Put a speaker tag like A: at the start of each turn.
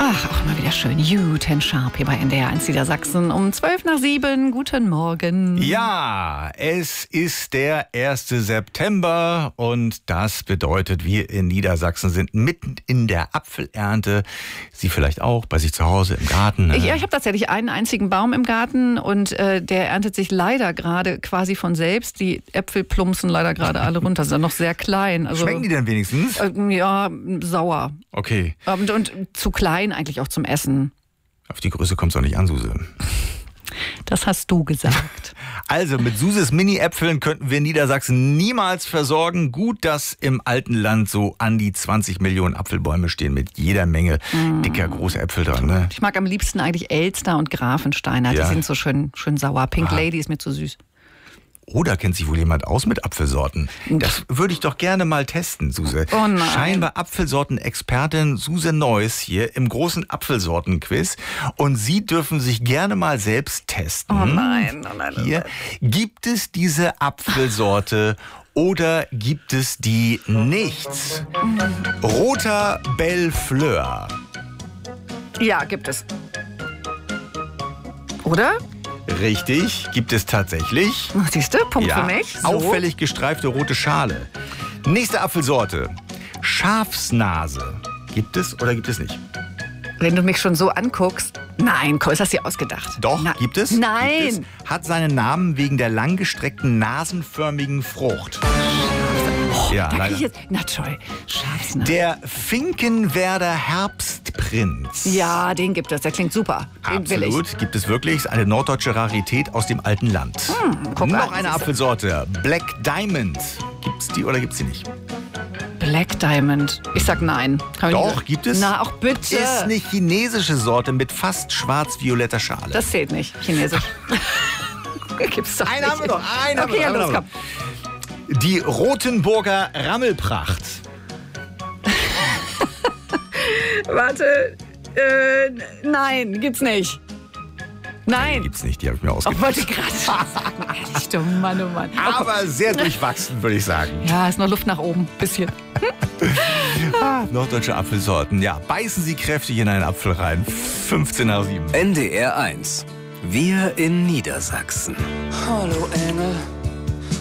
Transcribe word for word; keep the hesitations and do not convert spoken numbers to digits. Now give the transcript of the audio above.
A: Ach, auch mal wieder schön. You, Ten Sharp hier bei N D R eins Niedersachsen um zwölf nach sieben. Guten Morgen.
B: Ja, es ist der erste September und das bedeutet, wir in Niedersachsen sind mitten in der Apfelernte. Sie vielleicht auch bei sich zu Hause im Garten. Ne?
A: Ich, ja, ich habe tatsächlich einen einzigen Baum im Garten und äh, der erntet sich leider gerade quasi von selbst. Die Äpfel plumpsen leider gerade alle runter, sind noch sehr klein. Also,
B: Schmecken die denn wenigstens?
A: Äh, ja, sauer.
B: Okay.
A: Und, und zu klein eigentlich auch zum Essen.
B: Auf die Größe kommt es auch nicht an, Suse.
A: Das hast du gesagt.
B: Also mit Suses Mini-Äpfeln könnten wir Niedersachsen niemals versorgen. Gut, dass im alten Land so an die zwanzig Millionen Apfelbäume stehen mit jeder Menge mm. dicker großer Äpfel dran. Ne?
A: Ich mag am liebsten eigentlich Elster und Grafensteiner.
B: Ja.
A: Die sind so schön, schön sauer. Pink ah. Lady ist mir zu süß.
B: Oder kennt sich wohl jemand aus mit Apfelsorten? Das würde ich doch gerne mal testen, Suse.
A: Oh nein.
B: Scheinbar Apfelsorten-Expertin Suse Neuss hier im großen Apfelsorten-Quiz. Und Sie dürfen sich gerne mal selbst testen.
A: Oh nein, oh nein.
B: Hier, gibt es diese Apfelsorte oder gibt es die nicht? Roter Bellefleur.
A: Ja, gibt es. Oder?
B: Richtig, gibt es tatsächlich.
A: Siehst du, Punkt
B: ja,
A: für mich. So.
B: Auffällig gestreifte rote Schale. Nächste Apfelsorte. Schafsnase. Gibt es oder gibt es nicht?
A: Wenn du mich schon so anguckst. Nein, ist das dir ausgedacht?
B: Doch,
A: Na,
B: gibt es?
A: Nein.
B: Gibt es. Hat seinen Namen wegen der langgestreckten nasenförmigen Frucht.
A: Oh,
B: ja,
A: da
B: leider.
A: ich jetzt, na toll, Schafsnase.
B: Der Finkenwerder Herbstprinz.
A: Ja, den gibt es, der klingt super. Den will ich.
B: Absolut, gibt es wirklich. Ist eine norddeutsche Rarität aus dem alten Land.
A: Hm, guck
B: Noch
A: an,
B: eine Apfelsorte, Black Diamond. Gibt es die oder gibt es die nicht?
A: Black Diamond. Ich sag nein. Kann
B: Doch, gibt es.
A: Na, auch bitte.
B: Ist eine chinesische Sorte mit fast schwarz-violetter Schale.
A: Das zählt nicht, chinesisch. Gibt's doch
B: einen
A: nicht.
B: haben wir noch, einen
A: okay,
B: haben wir
A: ja,
B: noch.
A: los, komm.
B: Die Rothenburger Rammelpracht.
A: Warte. Äh, nein, gibt's nicht. Nein.
B: Gibt's nicht, die habe ich mir
A: Oh,
B: ausgedacht.
A: wollte ich gerade sagen. Ehrlich, du Mann, oh Mann. Oh,
B: Aber sehr durchwachsen, würde ich sagen.
A: ja, ist noch Luft nach oben. Bisschen.
B: ah, norddeutsche Apfelsorten. Ja, beißen Sie kräftig in einen Apfel rein. fünfzehn nach sieben.
C: N D R eins. Wir in Niedersachsen.
D: Hallo Engel.